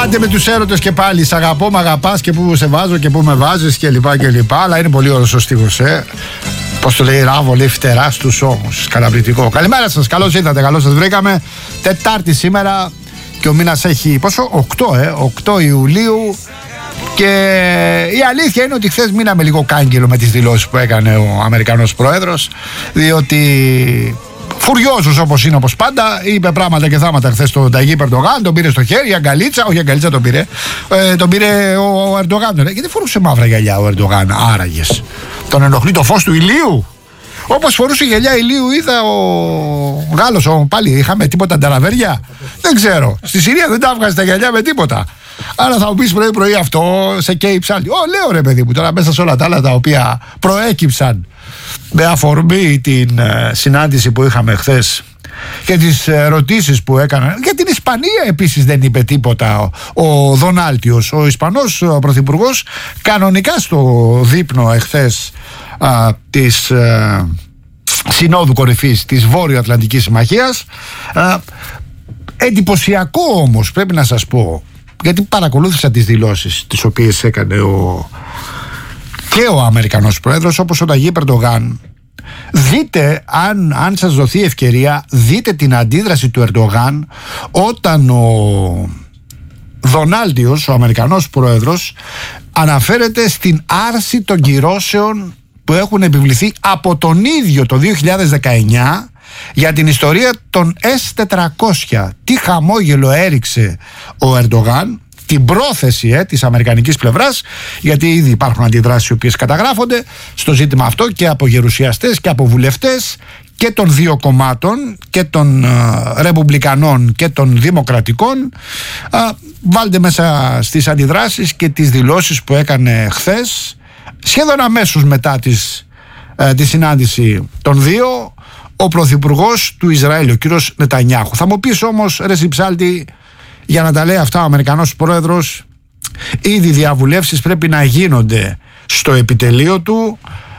Άντε με τους έρωτες και πάλι. Σ' αγαπώ, μ' αγαπάς και που σε βάζω και που με βάζεις και λοιπά. Αλλά είναι πολύ ωραίος ο στίχος, Πώς το λέει, ράβο, λέει, φτερά στους ώμους. Καταπληκτικό. Καλημέρα σας, καλώς ήρθατε, καλώς σας βρήκαμε. Τετάρτη σήμερα και ο μήνας έχει πόσο? 8 Ιουλίου. Και η αλήθεια είναι ότι χθες μείναμε λίγο κάγκελο με τις δηλώσεις που έκανε ο Αμερικανός πρόεδρος, διότι φουριόζος όπως είναι, όπως πάντα, είπε πράγματα και θάματα χθες στον Ταγί Ερντογάν, τον πήρε στο χέρι, η αγκαλίτσα, όχι η αγκαλίτσα τον πήρε, τον πήρε ο Ερντογάν. Γιατί φορούσε μαύρα γυαλιά ο Ερντογάν, άραγες? Τον ενοχλεί το φως του ηλίου? Όπως φορούσε γυαλιά ηλίου, είδα ο Γάλλος, πάλι είχαμε τίποτα ανταραβέρια. Δεν ξέρω. Στη Συρία δεν τα έβγαζε τα γυαλιά με τίποτα. Άρα θα μου πεις πρωί-πρωί αυτό σε καίει ψάλτη. Λέω ρε παιδί μου, τώρα μέσα σε όλα τα άλλα τα οποία προέκυψαν με αφορμή την συνάντηση που είχαμε χθες και τις ερωτήσεις που έκαναν. Για την Ισπανία επίσης δεν είπε τίποτα ο Δονάλτιος, ο Ισπανός πρωθυπουργός, κανονικά στο δείπνο εχθές της Συνόδου Κορυφής της Βόρειο-Ατλαντικής Συμμαχίας. Εντυπωσιακό όμως, πρέπει να σας πω, γιατί παρακολούθησα τις δηλώσεις τις οποίες έκανε και ο Αμερικανός πρόεδρος, όπως ο Ταγί Ερντογάν. Δείτε, αν σας δοθεί ευκαιρία, δείτε την αντίδραση του Ερντογάν όταν ο Δονάλτιος, ο Αμερικανός πρόεδρος, αναφέρεται στην άρση των κυρώσεων που έχουν επιβληθεί από τον ίδιο το 2019 για την ιστορία των S-400. Τι χαμόγελο έριξε ο Ερντογάν, την πρόθεση της αμερικανικής πλευράς, γιατί ήδη υπάρχουν αντιδράσεις οι οποίες καταγράφονται στο ζήτημα αυτό και από γερουσιαστές και από βουλευτές και των δύο κομμάτων, και των ρεπουμπλικανών και των δημοκρατικών. Βάλτε μέσα στις αντιδράσεις και τις δηλώσεις που έκανε χθες, σχεδόν αμέσως μετά τη συνάντηση των δύο, ο πρωθυπουργός του Ισραήλ, ο κύριος Νετανιάχου. Θα μου πεις όμως, ρε Συψάλτη, για να τα λέει αυτά ο Αμερικανός πρόεδρος, ήδη διαβουλεύσεις πρέπει να γίνονται στο επιτελείο του,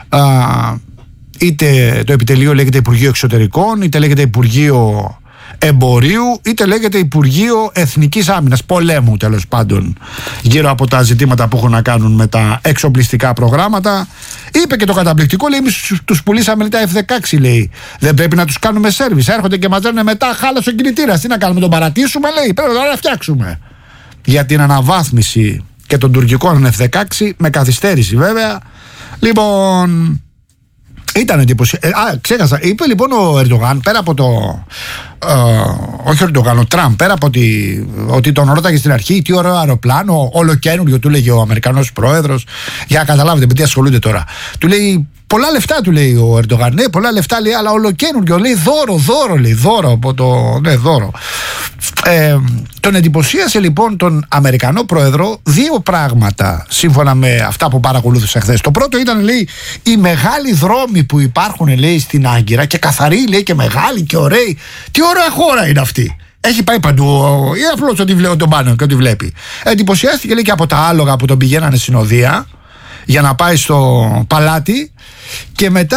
είτε το επιτελείο λέγεται Υπουργείο Εξωτερικών, είτε λέγεται Υπουργείο Εμπορίου, είτε λέγεται Υπουργείο Εθνικής Άμυνας, πολέμου τέλος πάντων, γύρω από τα ζητήματα που έχουν να κάνουν με τα εξοπλιστικά προγράμματα. Είπε και το καταπληκτικό, λέει, εμείς τους πουλήσαμε τα F-16, λέει, δεν πρέπει να τους κάνουμε σέρβις, έρχονται και μαζεύουν μετά χάλα στον κινητήρα, τι να κάνουμε, τον παρατήσουμε, λέει, πρέπει να φτιάξουμε. Για την αναβάθμιση και των τουρκικών F-16, με καθυστέρηση βέβαια. Λοιπόν, ήταν εντυπωσιακό. Ξέχασα. Είπε λοιπόν ο Ερντογάν, πέρα από το. Όχι ο Ερντογάν, ο Τραμπ, πέρα από ότι τον ρώταγε στην αρχή τι ωραίο αεροπλάνο, ολοκαίνουργιο, του λέγει ο Αμερικανός πρόεδρος. Για να καταλάβετε με τι ασχολούνται τώρα. Του λέει πολλά λεφτά, του λέει ο Ερντογάν. Ναι, πολλά λεφτά, λέει, αλλά ολοκαίνουργιο. Λέει δώρο, λέει, δώρο από το. Ναι, δώρο. Τον εντυπωσίασε λοιπόν τον Αμερικανό πρόεδρο δύο πράγματα, σύμφωνα με αυτά που παρακολούθησα χθες. Το πρώτο ήταν, λέει, οι μεγάλοι δρόμοι που υπάρχουν, λέει, στην Άγκυρα, και καθαροί, λέει, και μεγάλοι και ωραίοι. Τι ωραία χώρα είναι αυτή. Έχει πάει παντού, ή απλώς ότι βλέπει τον πάνω και ότι βλέπει. Εντυπωσιάστηκε, λέει, και από τα άλογα που τον πηγαίνανε συνοδεία για να πάει στο παλάτι. Και μετά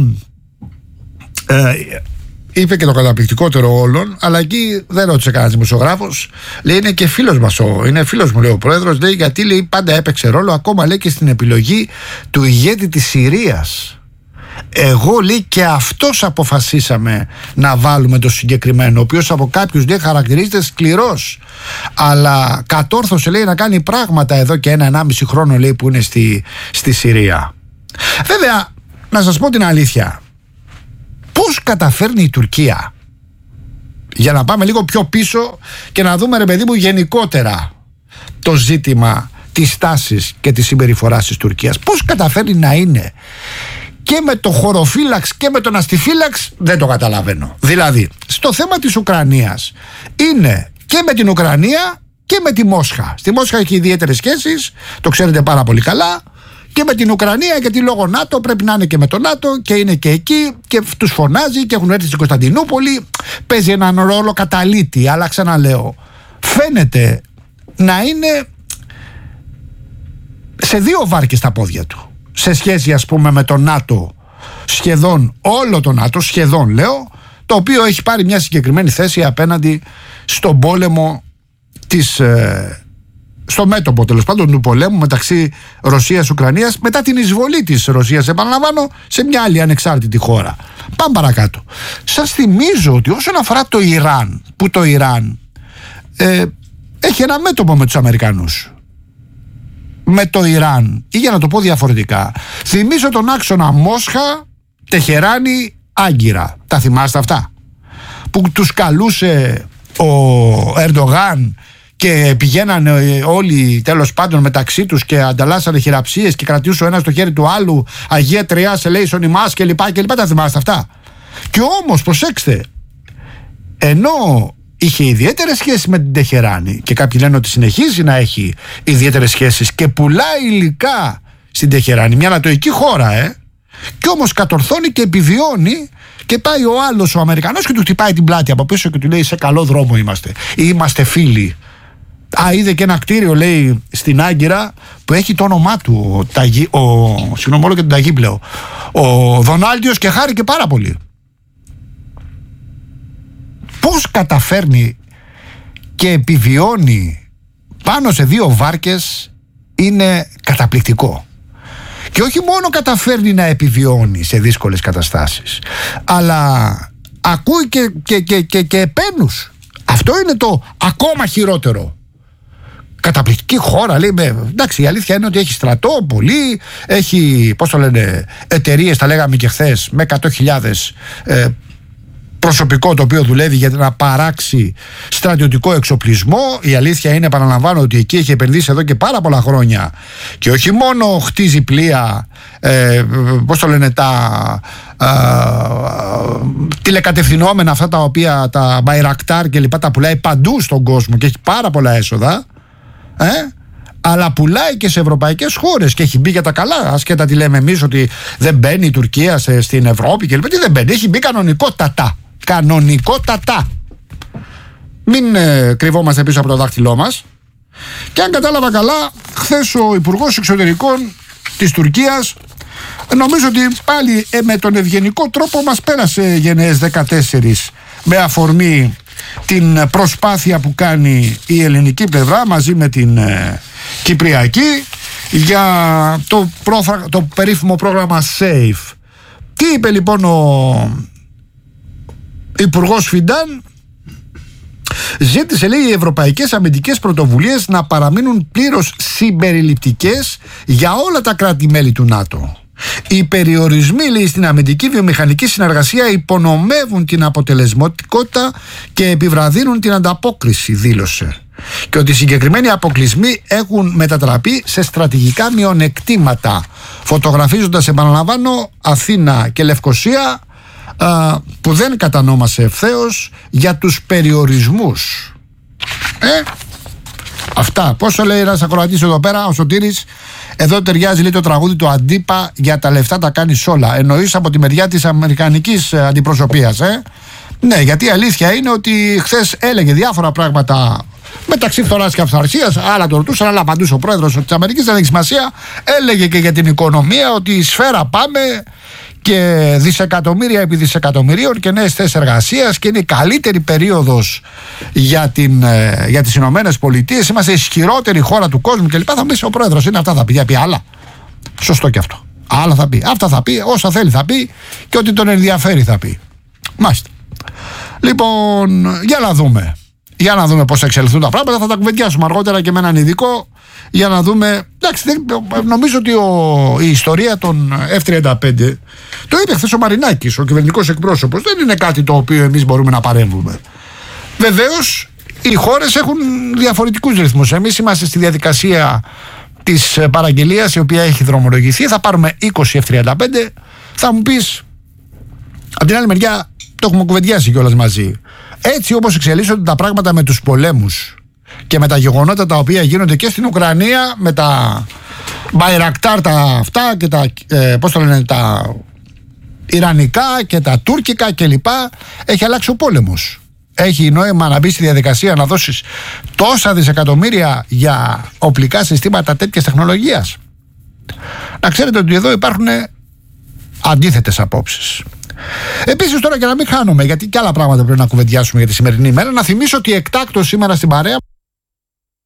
είπε και το καταπληκτικότερο όλων, αλλά εκεί δεν ρώτησε κανένας δημοσιογράφος. Λέει, είναι και φίλος μας, είναι φίλος μου, λέει ο πρόεδρος, λέει, γιατί, λέει, πάντα έπαιξε ρόλο, ακόμα, λέει, και στην επιλογή του ηγέτη της Συρίας. Εγώ, λέει, και αυτός αποφασίσαμε να βάλουμε το συγκεκριμένο, ο οποίος από κάποιους, λέει, χαρακτηρίζεται σκληρός, αλλά κατόρθωσε, λέει, να κάνει πράγματα εδώ και 1,5 χρόνο, λέει, που είναι στη Συρία. Βέβαια, να σας πω την αλήθεια, πώς καταφέρνει η Τουρκία, για να πάμε λίγο πιο πίσω και να δούμε, ρε παιδί μου, γενικότερα το ζήτημα της τάσης και της συμπεριφοράς της Τουρκίας, πώς καταφέρνει να είναι και με το χωροφύλαξ και με τον αστιφύλαξ, δεν το καταλαβαίνω. Δηλαδή, στο θέμα της Ουκρανίας είναι και με την Ουκρανία και με τη Μόσχα. Στη Μόσχα έχει ιδιαίτερες σχέσεις, το ξέρετε πάρα πολύ καλά, και με την Ουκρανία, γιατί λόγω ΝΑΤΟ πρέπει να είναι και με το ΝΑΤΟ και είναι και εκεί και τους φωνάζει και έχουν έρθει στην Κωνσταντινούπολη. Παίζει έναν ρόλο καταλήτη, αλλά ξαναλέω, φαίνεται να είναι σε δύο βάρκες τα πόδια του. Σε σχέση, ας πούμε, με το ΝΑΤΟ, σχεδόν όλο το ΝΑΤΟ, σχεδόν λέω, το οποίο έχει πάρει μια συγκεκριμένη θέση απέναντι στον πόλεμο της στο μέτωπο τέλος πάντων του πολέμου μεταξύ Ρωσίας-Ουκρανίας μετά την εισβολή της Ρωσίας, επαναλαμβάνω, σε μια άλλη ανεξάρτητη χώρα. Πάμε παρακάτω. Σας θυμίζω ότι όσον αφορά το Ιράν, που το Ιράν έχει ένα μέτωπο με τους Αμερικανούς, με το Ιράν, ή για να το πω διαφορετικά, θυμίζω τον άξονα Μόσχα, Τεχεράνη, Άγκυρα. Τα θυμάστε αυτά που τους καλούσε ο Ερντογάν και πηγαίνανε όλοι τέλος πάντων μεταξύ τους και ανταλλάσσανε χειραψίες και κρατούσε ο ένας το χέρι του άλλου, Αγία Τριά, σε λέει ημάς και λοιπά και λοιπά. Τα θυμάστε αυτά? Και όμως προσέξτε, ενώ είχε ιδιαίτερες σχέσεις με την Τεχεράνη και κάποιοι λένε ότι συνεχίζει να έχει ιδιαίτερες σχέσεις και πουλάει υλικά στην Τεχεράνη, μια ανατολική χώρα, και όμως κατορθώνει και επιβιώνει, και πάει ο άλλος ο Αμερικανός και του χτυπάει την πλάτη από πίσω και του λέει σε καλό δρόμο είμαστε φίλοι. Είδε και ένα κτίριο, λέει, στην Άγκυρα που έχει το όνομά του, συγγνώμη, όλο και τον Ταγίπλεο, ο Δονάλντιος, και χάρηκε πάρα πολύ. Πώς καταφέρνει και επιβιώνει πάνω σε δύο βάρκες είναι καταπληκτικό. Και όχι μόνο καταφέρνει να επιβιώνει σε δύσκολες καταστάσεις, αλλά ακούει και επένους. Αυτό είναι το ακόμα χειρότερο. Καταπληκτική χώρα, λέει. Εντάξει, η αλήθεια είναι ότι έχει στρατό πολύ, έχει, εταιρείες, τα λέγαμε και χθες, με 100.000 προσωπικό το οποίο δουλεύει για να παράξει στρατιωτικό εξοπλισμό. Η αλήθεια είναι, επαναλαμβάνω, ότι εκεί έχει επενδύσει εδώ και πάρα πολλά χρόνια και όχι μόνο χτίζει πλοία, τα τηλεκατευθυνόμενα αυτά τα οποία τα Μπαϊρακτάρ και λοιπά, τα πουλάει παντού στον κόσμο και έχει πάρα πολλά έσοδα, αλλά πουλάει και σε ευρωπαϊκές χώρες και έχει μπει για τα καλά, ασχέτα τι λέμε εμείς ότι δεν μπαίνει η Τουρκία στην Ευρώπη και λοιπά. Τι δεν μπαίνει, έχει μπει κανονικότατα. Μην κρυβόμαστε πίσω από το δάχτυλό μας. Και αν κατάλαβα καλά, χθες ο Υπουργός Εξωτερικών της Τουρκίας, νομίζω ότι πάλι με τον ευγενικό τρόπο μας πέρασε γενναίες 14 με αφορμή την προσπάθεια που κάνει η ελληνική πλευρά μαζί με την κυπριακή για το περίφημο πρόγραμμα SAFE. Τι είπε λοιπόν ο Υπουργός Φιντάν? Ζήτησε, λέει, οι ευρωπαϊκές αμυντικές πρωτοβουλίες να παραμείνουν πλήρως συμπεριληπτικές για όλα τα κράτη-μέλη του ΝΑΤΟ. Οι περιορισμοί, λέει, στην αμυντική βιομηχανική συνεργασία υπονομεύουν την αποτελεσματικότητα και επιβραδύνουν την ανταπόκριση, δήλωσε. Και ότι οι συγκεκριμένοι αποκλεισμοί έχουν μετατραπεί σε στρατηγικά μειονεκτήματα, φωτογραφίζοντας, επαναλαμβάνω, Αθήνα και Λευκοσία, που δεν κατανόμασε ευθέως για τους περιορισμούς. Αυτά. Πόσο λέει ένας ακροατής εδώ πέρα, ο Σωτήρης? Εδώ ταιριάζει, λέει, το τραγούδι του Αντίπα, για τα λεφτά τα κάνεις όλα. Εννοείς από τη μεριά της αμερικανικής αντιπροσωπείας, Ναι, γιατί η αλήθεια είναι ότι χθες έλεγε διάφορα πράγματα μεταξύ φθοράς και αυθαρσίας. Άλλα το ρωτούσαν, άλλα απαντούσε ο πρόεδρος της Αμερικής, δεν έχει σημασία. Έλεγε και για την οικονομία ότι η σφαίρα πάμε και δισεκατομμύρια επί δισεκατομμυρίων και νέες θέσεις εργασίας και είναι η καλύτερη περίοδος για τις Ηνωμένες Πολιτείες. Είμαστε η ισχυρότερη χώρα του κόσμου κλπ. Θα πει ο πρόεδρος, είναι αυτά θα πει. Θα πει άλλα. Σωστό και αυτό. Άλλα θα πει. Αυτά θα πει. Όσα θέλει θα πει και ό,τι τον ενδιαφέρει θα πει. Μάλιστα. Λοιπόν, για να δούμε πώς θα εξελιχθούν τα πράγματα. Θα τα κουβεντιάσουμε αργότερα και με έναν ειδικό για να δούμε. Εντάξει, νομίζω ότι η ιστορία των F-35, το είπε χθες ο Μαρινάκης, ο κυβερνητικός εκπρόσωπος, δεν είναι κάτι το οποίο εμείς μπορούμε να παρέμβουμε. Βεβαίως, οι χώρες έχουν διαφορετικούς ρυθμούς. Εμείς είμαστε στη διαδικασία της παραγγελίας, η οποία έχει δρομολογηθεί. Θα πάρουμε 20 F-35. Θα μου πεις, από την άλλη μεριά, το έχουμε κουβεντιάσει κιόλας μαζί. Έτσι όπως εξελίσσονται τα πράγματα με τους πολέμους και με τα γεγονότα τα οποία γίνονται και στην Ουκρανία, με τα Μπαϊρακτάρ τα αυτά και τα, τα Ιρανικά και τα Τούρκικα κλπ. Έχει αλλάξει ο πόλεμος. Έχει νόημα να μπει στη διαδικασία να δώσεις τόσα δισεκατομμύρια για οπλικά συστήματα τέτοιας τεχνολογίας? Να ξέρετε ότι εδώ υπάρχουν αντίθετες απόψεις. Επίσης, τώρα, για να μην χάνουμε, γιατί και άλλα πράγματα πρέπει να κουβεντιάσουμε για τη σημερινή ημέρα, να θυμίσω ότι εκτάκτως σήμερα στην παρέα